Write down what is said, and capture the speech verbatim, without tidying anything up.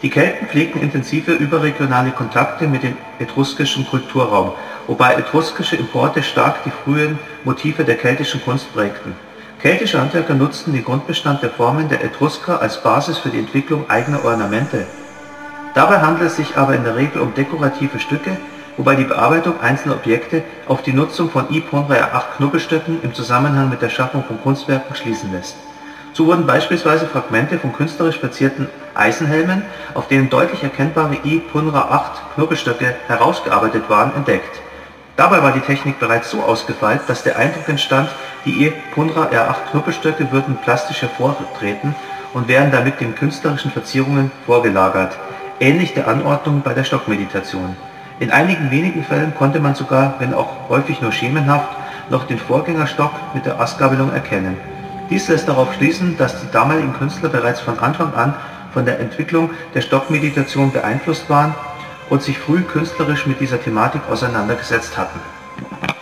Die Kelten pflegten intensive überregionale Kontakte mit dem etruskischen Kulturraum, wobei etruskische Importe stark die frühen Motive der keltischen Kunst prägten. Keltische Handwerker nutzten den Grundbestand der Formen der Etrusker als Basis für die Entwicklung eigener Ornamente. Dabei handelt es sich aber in der Regel um dekorative Stücke, wobei die Bearbeitung einzelner Objekte auf die Nutzung von I-Punra R acht Knubbelstöcken im Zusammenhang mit der Schaffung von Kunstwerken schließen lässt. So wurden beispielsweise Fragmente von künstlerisch verzierten Eisenhelmen, auf denen deutlich erkennbare I-Punra acht Knubbelstöcke herausgearbeitet waren, entdeckt. Dabei war die Technik bereits so ausgefeilt, dass der Eindruck entstand, die I-Punra R acht Knubbelstöcke würden plastisch hervortreten und wären damit den künstlerischen Verzierungen vorgelagert, ähnlich der Anordnung bei der Stockmeditation. In einigen wenigen Fällen konnte man sogar, wenn auch häufig nur schemenhaft, noch den Vorgängerstock mit der Astgabelung erkennen. Dies lässt darauf schließen, dass die damaligen Künstler bereits von Anfang an von der Entwicklung der Stockmeditation beeinflusst waren und sich früh künstlerisch mit dieser Thematik auseinandergesetzt hatten.